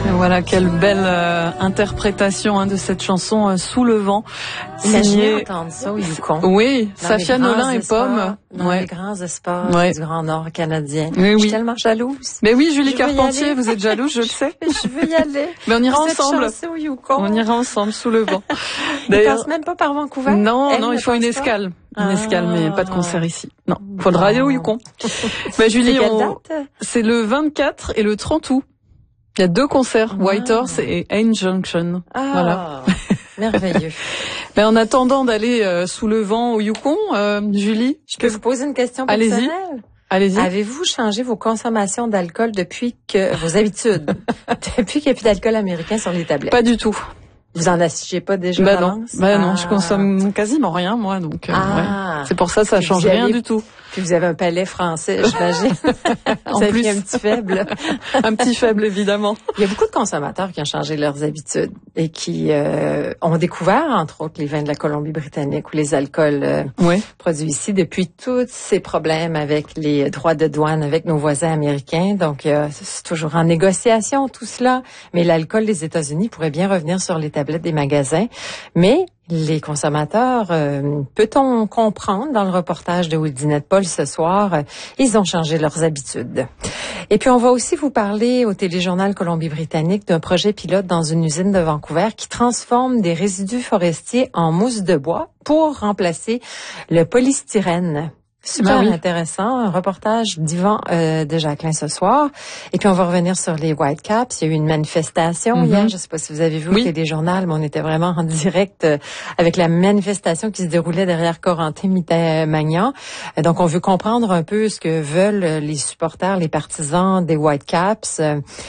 Et voilà, quelle belle interprétation de cette chanson Sous le vent. Imaginez entendre ça au Yukon. Oui, Safia Nolin et Pomme. Dans les grands espoirs du Grand Nord canadien. Oui, je suis tellement jalouse. Mais oui, Julie Carpentier, vous êtes jalouse, je le sais. Je veux y aller. Mais on ira ensemble. Au Yukon. On ira ensemble sous le vent. Ils passent même pas par Vancouver? Non, il faut une escale. Une escale, mais pas de concert ici. Non, faudra aller au Yukon. Bah, Julie, c'est le 24 et le 30 août. Il y a 2 concerts, Whitehorse et Ain Junction. Voilà. Merveilleux. Mais en attendant d'aller sous le vent au Yukon, Julie, je peux vous poser une question personnelle? Allez-y. Avez-vous changé vos consommations d'alcool vos habitudes, depuis qu'il n'y a plus d'alcool américain sur les tablettes? Pas du tout. Vous en achetiez pas déjà? Non, je consomme quasiment rien, moi, donc c'est pour ça change rien du tout. Puis vous avez un palais français, j'imagine. En plus, un petit faible. Un petit faible, évidemment. Il y a beaucoup de consommateurs qui ont changé leurs habitudes et qui ont découvert, entre autres, les vins de la Colombie-Britannique ou les alcools produits ici depuis tous ces problèmes avec les droits de douane avec nos voisins américains. Donc, c'est toujours en négociation, tout cela. Mais l'alcool des États-Unis pourrait bien revenir sur les tablettes des magasins. Mais les consommateurs, peut-on comprendre dans le reportage de Wildinette Paul ce soir, ils ont changé leurs habitudes. Et puis on va aussi vous parler au téléjournal Colombie-Britannique d'un projet pilote dans une usine de Vancouver qui transforme des résidus forestiers en mousse de bois pour remplacer le polystyrène. Super intéressant, un reportage d'Yvan de Jacquelin ce soir. Et puis on va revenir sur les Whitecaps. Il y a eu une manifestation hier, je ne sais pas si vous avez vu au téléjournal, mais on était vraiment en direct avec la manifestation qui se déroulait derrière Corentin-Magnan. Donc on veut comprendre un peu ce que veulent les supporters, les partisans des Whitecaps.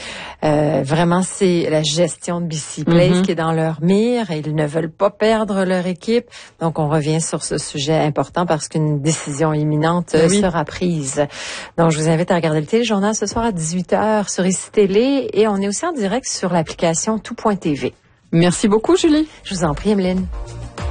Vraiment, c'est la gestion de BC Place qui est dans leur mire et ils ne veulent pas perdre leur équipe. Donc on revient sur ce sujet important parce qu'une décision imminente sera prise. Donc, je vous invite à regarder le téléjournal ce soir à 18h sur ICI Télé et on est aussi en direct sur l'application tout.tv. Merci beaucoup, Julie. Je vous en prie, Emeline.